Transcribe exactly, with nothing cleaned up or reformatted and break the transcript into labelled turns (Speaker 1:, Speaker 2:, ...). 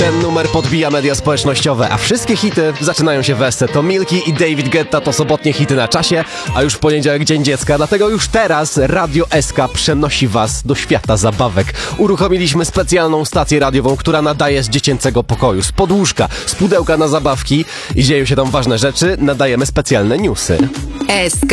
Speaker 1: Ten numer podbija media społecznościowe, a wszystkie hity zaczynają się w Esce. To Milki i David Guetta to sobotnie hity na czasie, a już w poniedziałek Dzień Dziecka, dlatego już teraz Radio S K przenosi was do świata zabawek. Uruchomiliśmy specjalną stację radiową, która nadaje z dziecięcego pokoju, z podłóżka, z pudełka na zabawki i dzieją się tam ważne rzeczy, nadajemy specjalne newsy.
Speaker 2: S K